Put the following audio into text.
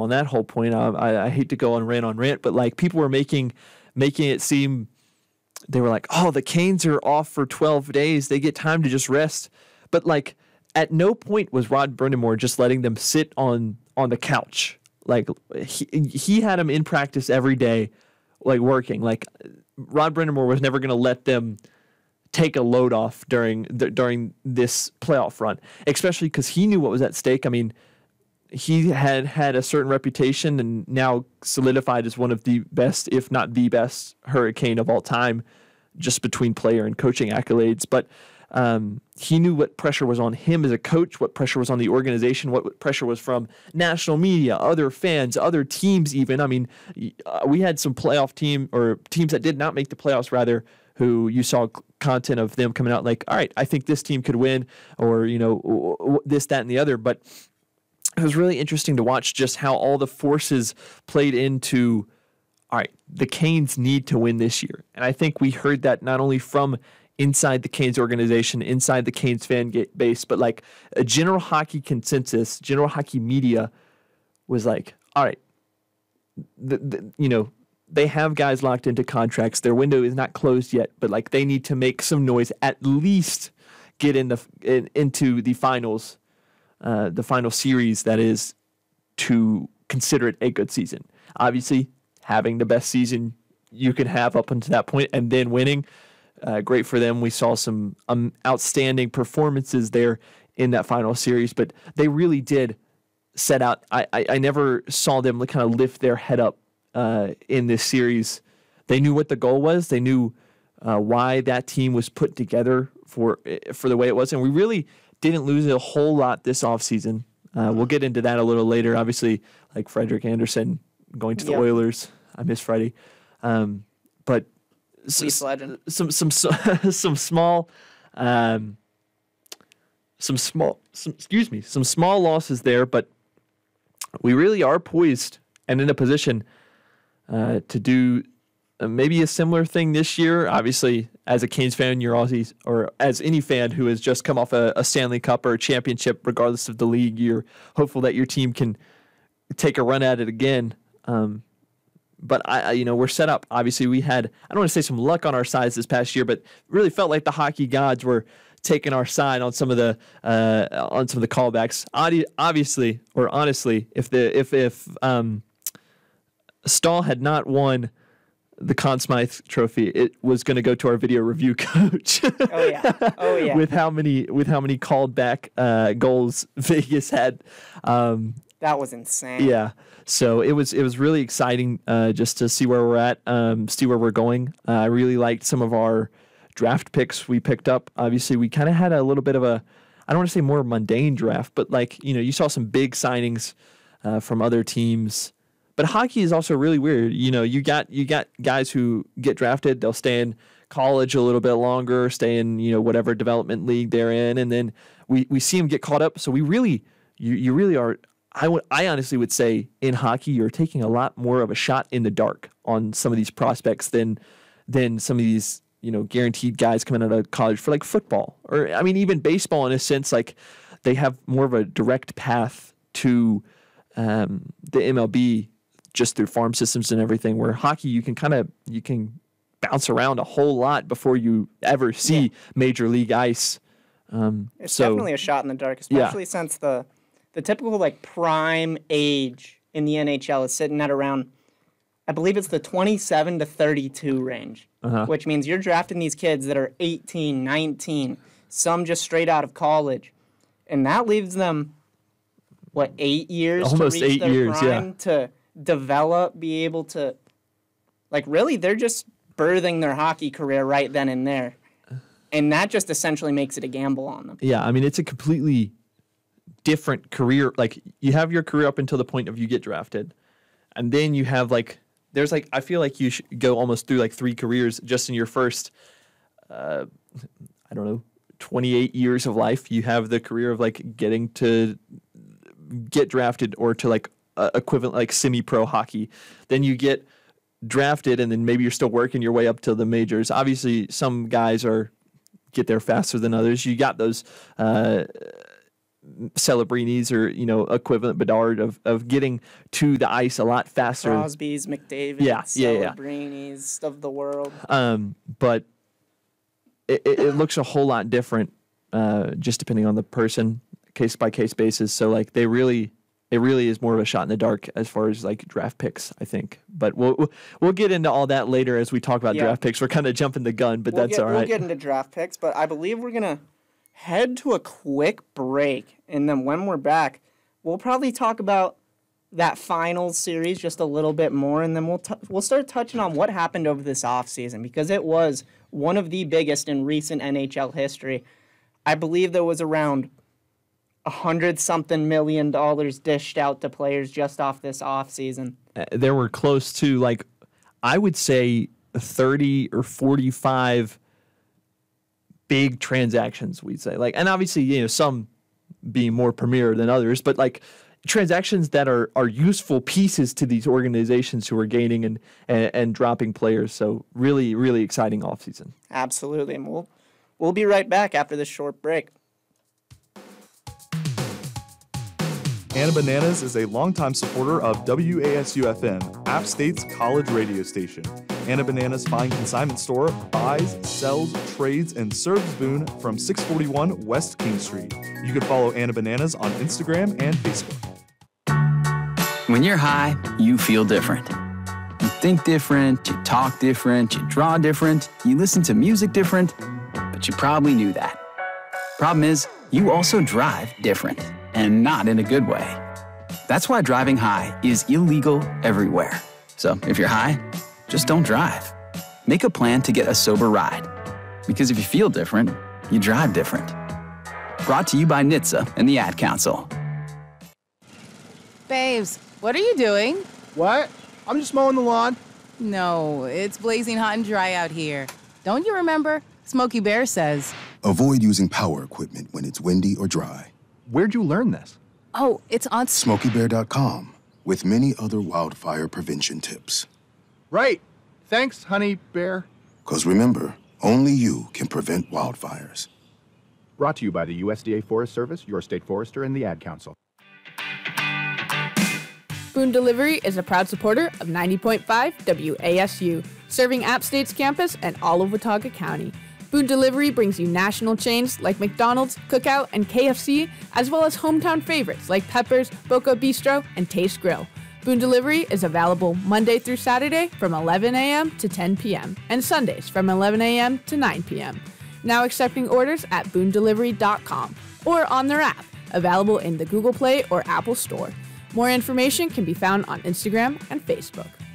on that whole point. I hate to go on rant, but like people were making it seem they were like, oh, the Canes are off for 12 days. They get time to just rest. But like at no point was Rod Brind'Amour just letting them sit on the couch. Like he had them in practice every day, like working. Like Rod Brind'Amour was never going to let them take a load off during this playoff run, especially because he knew what was at stake. I mean, he had a certain reputation and now solidified as one of the best, if not the best, Hurricane of all time, just between player and coaching accolades. But he knew what pressure was on him as a coach, what pressure was on the organization, what pressure was from national media, other fans, other teams even. I mean, we had some playoff teams that did not make the playoffs, rather, who you saw content of them coming out like, all right, I think this team could win, or, this, that, and the other. But it was really interesting to watch just how all the forces played into, all right, the Canes need to win this year. And I think we heard that not only from inside the Canes organization, inside the Canes fan base, but like a general hockey consensus, general hockey media was like, all right, they have guys locked into contracts. Their window is not closed yet, but like they need to make some noise, at least get into the finals, the final series, that is, to consider it a good season. Obviously, having the best season you can have up until that point and then winning, great for them. We saw some outstanding performances there in that final series, but they really did set out. I never saw them kind of lift their head up in this series. They knew what the goal was. They knew why that team was put together for the way it was, and we really didn't lose a whole lot this offseason. We'll get into that a little later. Obviously, like Frederik Andersen going to the Oilers. I miss Freddie. But some small losses there, but we really are poised and in a position to do maybe a similar thing this year. Obviously, as a Canes fan, you're Aussies, or as any fan who has just come off a Stanley Cup or a championship, regardless of the league, you're hopeful that your team can take a run at it again. But we're set up. Obviously, we had, I don't want to say some luck on our side this past year, but really felt like the hockey gods were taking our side on some of the callbacks. Obviously, or honestly, if Stahl had not won the Conn Smythe Trophy, it was going to go to our video review coach. Oh yeah. with how many called back goals Vegas had. That was insane. Yeah. So it was really exciting just to see where we're at, see where we're going. I really liked some of our draft picks we picked up. Obviously, we kind of had a little bit of a, I don't want to say more mundane draft, but like, you saw some big signings from other teams. But hockey is also really weird. You got guys who get drafted, they'll stay in college a little bit longer, stay in, whatever development league they're in, and then we see them get caught up. So we really, you really are, I honestly would say in hockey, you're taking a lot more of a shot in the dark on some of these prospects than some of these, guaranteed guys coming out of college for like football, or I mean, even baseball in a sense, like they have more of a direct path to the MLB just through farm systems and everything, where hockey, you can bounce around a whole lot before you ever see major league ice. It's definitely a shot in the dark, especially since the typical like prime age in the NHL is sitting at around, I believe it's the 27 to 32 range, which means you're drafting these kids that are 18, 19, some just straight out of college, and that leaves them, 8 years almost to reach 8 their years, prime, to develop, be able to, really, they're just birthing their hockey career right then and there. And that just essentially makes it a gamble on them. Yeah, I mean, it's a completely different career. Like, you have your career up until the point of you get drafted. And then you have, there's, I feel like you should go almost through, 3 careers just in your first, 28 years of life. You have the career of, getting to get drafted or to, equivalent, semi-pro hockey. Then you get drafted, and then maybe you're still working your way up to the majors. Obviously, some guys get there faster than others. You got those Celebrinis or, equivalent Bedard of getting to the ice a lot faster. Crosby's, McDavid, Celebrinis of the world. But it looks a whole lot different just depending on the person, case by case basis. So like it really is more of a shot in the dark as far as like draft picks, I think. But we'll get into all that later as we talk about draft picks. We're kind of jumping the gun, but that's all right. We'll get into draft picks, but I believe we're gonna head to a quick break, and then when we're back, we'll probably talk about that finals series just a little bit more, and then we'll start touching on what happened over this offseason, because it was one of the biggest in recent NHL history. I believe there was around $100-something million dished out to players just off this offseason. There were close to, like, I would say 30 or 45 big transactions, we'd say. Like, and obviously, some being more premier than others, but like transactions that are useful pieces to these organizations who are gaining and dropping players. So really, really exciting offseason. Absolutely. And we'll be right back after this short break. Anna Bananas is a longtime supporter of WASU-FM, App State's college radio station. Anna Bananas Fine Consignment Store buys, sells, trades, and serves Boone from 641 West King Street. You can follow Anna Bananas on Instagram and Facebook. When you're high, you feel different. You think different, you talk different, you draw different, you listen to music different, but you probably knew that. Problem is, you also drive different, and not in a good way. That's why driving high is illegal everywhere. So if you're high, just don't drive. Make a plan to get a sober ride. Because if you feel different, you drive different. Brought to you by NHTSA and the Ad Council. Babes, what are you doing? What? I'm just mowing the lawn. No, it's blazing hot and dry out here. Don't you remember? Smokey Bear says, avoid using power equipment when it's windy or dry. Where'd you learn this? Oh, it's on SmokeyBear.com, with many other wildfire prevention tips. Right. Thanks, Honey Bear. 'Cause remember, only you can prevent wildfires. Brought to you by the USDA Forest Service, your state forester, and the Ad Council. Boone Delivery is a proud supporter of 90.5 WASU, serving App State's campus and all of Watauga County. Boone Delivery brings you national chains like McDonald's, Cookout, and KFC, as well as hometown favorites like Peppers, Boca Bistro, and Taste Grill. Boone Delivery is available Monday through Saturday from 11 a.m. to 10 p.m. and Sundays from 11 a.m. to 9 p.m. Now accepting orders at boondelivery.com or on their app, available in the Google Play or Apple Store. More information can be found on Instagram and Facebook.